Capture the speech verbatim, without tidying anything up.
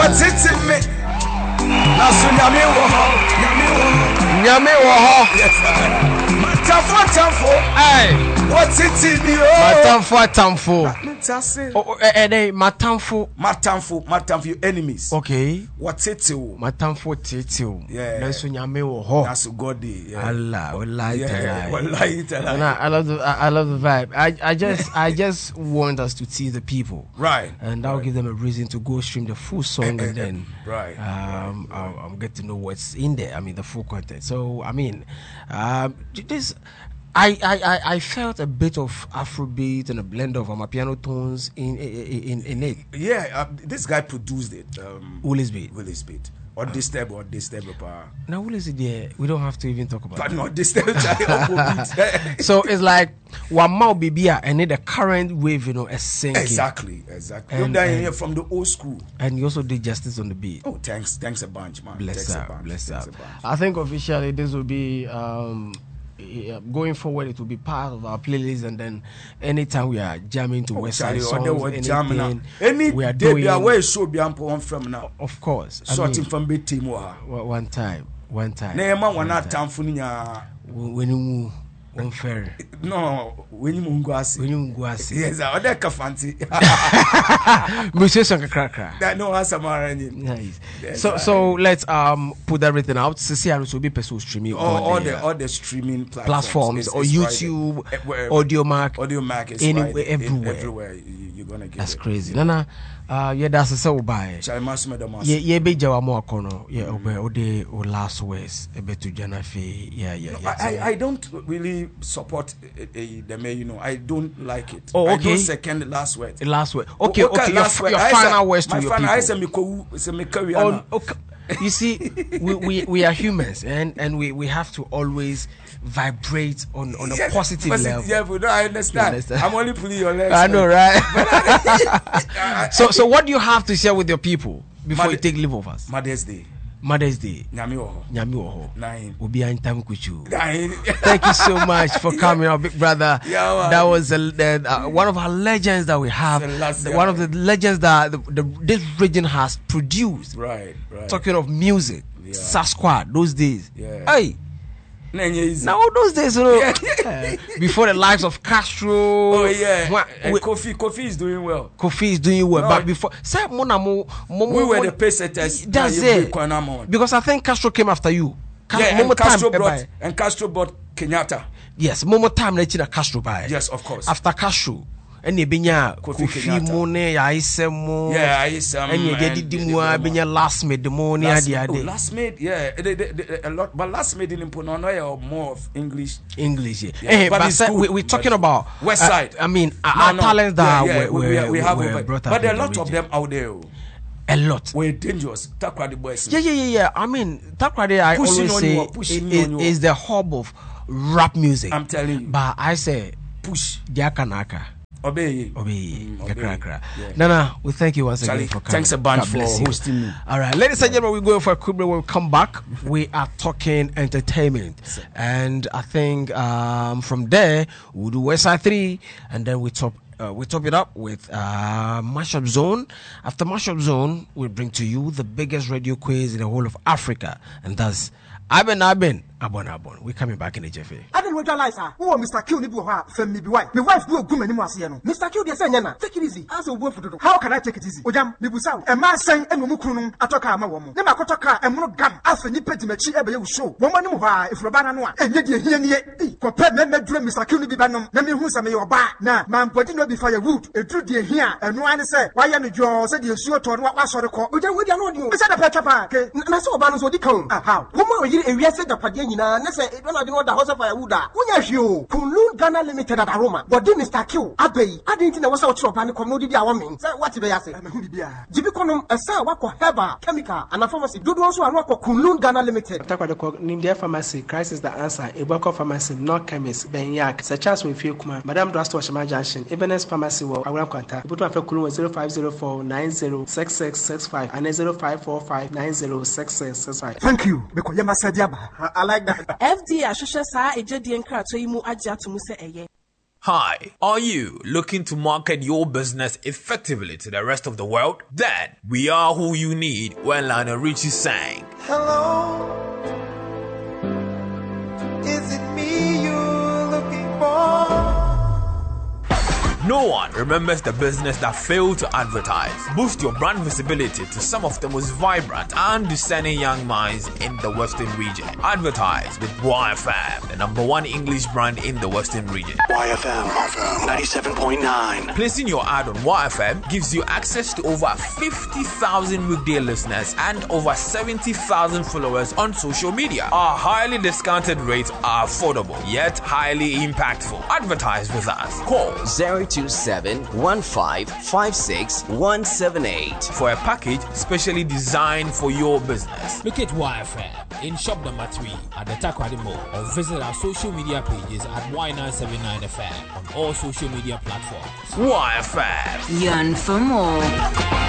What's it in me? Nasu nyame wo ho, nyame wo ho, nyame wo ho. Yes, sir. Matamfo, matamfo. Hey. What's it in me? Matamfo, matamfo. Matase. Oh, eh, eh, matamfo. Matamfo, matamfo, your enemies. Okay. What's it to? Matamfo tete. Yeah. Nasu nyame wo ho. Nasu God dey. Allah, wallahi yeah, wallahi ta'ala. Nah, I love the I, I love the vibe. I I just I just want us to tease the people. Right. And that'll right. give them a reason to go stream the full song and then right. um right. I'll, I'll get to know what's in there. I mean the full content. So I mean um this I, I, I felt a bit of Afrobeat and a blend of Amapiano tones in in in it. Yeah, uh, this guy produced it. Um, Willis Beat. Willis Beat. Or uh, Disturb or Disturb. Now Willis is there. We don't have to even talk about. But it. not Disturb. So it's like Wamau Bibia and then the current wave, you know, is sinking. Exactly, exactly. And, You're and, here from the old school. And you also did justice on the beat. Oh, thanks, thanks a bunch, man. Bless thanks up, a bunch. bless thanks up. A bunch. I think officially this will be. Um, Yeah, going forward, it will be part of our playlist, and then anytime we are jamming to oh, West Side songs, anything, any we are doing. Where show be on from now. Of course, sorting from big team. One time, one time. Nema wana tamfunya. When you unfair. No, when you munguasi. When you munguasi. Yes, I order kafanti. Musician kakra. That no answer marani. Nice. So so let's um put everything out. C C R will be person streaming all, all the all the streaming platforms, platforms it's, or it's YouTube, right, Audio Mac, Audio Mac is anywhere, right, everywhere. everywhere you, you're gonna get. That's it. crazy. Nana. Uh, yeah, that's a so by. Yeah, yeah, be jawa mo kono. Yeah, obe ode o last words. Ebe to jana fe. Yeah, yeah, yeah. I, I, I don't really support uh, uh, the may you know. I don't like it. Oh, okay. I don't second the last word. The last word. Okay, okay. okay. Last your, word. your final words to your people. I say me ko, say me carry on. Okay. You see, we, we we are humans, and and we we have to always vibrate on on a yes, positive level. Yeah, but no, I understand. understand. I'm only pulling your legs. I know, right? so so what do you have to share with your people before Mother, you take leave of us? Mother's Day. Mother's Day. Nyami oho. Nyami oho. Nine. Obi antam kuchu. Nine. Thank you so much for coming, our big brother. Yeah, that was a, the, uh, one of our legends that we have. Last, the, yeah. One of the legends that the, the, this region has produced. Right, right. Talking of music, yeah. Sasquatch, those days. Yeah. Hey. Now those days, you know, yeah. Before the likes of Castro. Oh yeah, what, and we, Kofi, Kofi is doing well. Kofi is doing well, no, but before, say, mona, mo, mo, we were mo, the pace setters. That's it. Because I think Castro came after you. Castro, yeah, and Castro, time, brought, and Castro brought Kenyatta. Yes, Momo time na Castro by. Yes, of course. After Castro. Any binya Kofi Mone, Aisemo, yeah, Aisem, and you did dimwa binya last made the money at the other. Last made, yeah, they, they, they, a lot, but last made in Impono or more of English. English, yeah. yeah hey, but, but say, we, we're talking about West Side. Uh, I mean, no, our no. talents that yeah, yeah, were, we, we, we have, were over, brought up, but there are a lot the of them out there. A lot. We're dangerous. Takrade boys. Yeah, yeah, yeah, yeah. I mean, Takrade, I pushing always say, is, is the hub of rap music. I'm telling you. But I say, push. Diakanaka. Obey. Obey. Mm, obey. Yeah. Nana, we thank you once Charlie, again for coming. Thanks a bunch for hosting me. All right, ladies and gentlemen, we're going for a quick break. When we come back, we are talking entertainment. And I think um, from there, we'll do West Side three, and then we top Uh, we top it up with uh, Mashup Zone. After Mashup Zone, we'll bring to you the biggest radio quiz in the whole of Africa. And that's Aben Aben Abon Abon. We're coming back in the J F A. I don't realize her. Oh, Mister Q, you have family wife. My wife will go anymore. Mister Q, they say, take it easy. As a word for the how can I take it easy? Ojam, Nibusa, a man saying, and Mukunum, Atoka, my woman. Never Kotoka, and Monogam, after Nipetimachi, ever show. Woman, if Robana, and yet you hear me, compare me, dream, Mister Q, Bibanum, Nami Husa, may your bar. Now, man, putting no be firewood, a true dear here, and no one say, why am you said you sure to what was sort of call? Ojam, we don't know. Is that a petrapa? And I saw Banos or Dicon. How? Woman, you a said the Padina, and I say, I don't know the house of firewood. When you, Kunlun Ghana Limited at Aroma, but then Mister Q, Abbey, I didn't know what's out of and commodity. I want what they say. Jibiconum, a sa wako heba, chemical, and a pharmacy. Do also a wako Kunlun Ghana Limited. Nimdia Pharmacy, crisis the answer, a Boko Pharmacy, no chemist, Ben Yak, such as we feel Kuma, Madame Drasto Shama Junction, Ebenes Pharmacy, or I will contact. Put my phone zero five zero four nine zero six six six five and zero five four five nine zero six six six five. Thank you, because you must say, I like that. F D A, Shasha, Ejedi and Krato, you mu Aja to Musa Eye. Hi, are you looking to market your business effectively to the rest of the world? Then we are who you need when Lionel Richie sang. Hello, is it me you're looking for? No one remembers the business that failed to advertise. Boost your brand visibility to some of the most vibrant and discerning young minds in the Western region. Advertise with Y F M, the number one English brand in the Western region. Y F M ninety-seven point nine. Placing your ad on Y F M gives you access to over fifty thousand weekday listeners and over seventy thousand followers on social media. Our highly discounted rates are affordable yet highly impactful. Advertise with us. Call zero two seven one five five six one seven eight for a package specially designed for your business. Look at Y F M in shop number three at the Takoradi Mall or visit our social media pages at Y nine seven nine F M on all social media platforms. Y F M. Yearn for more.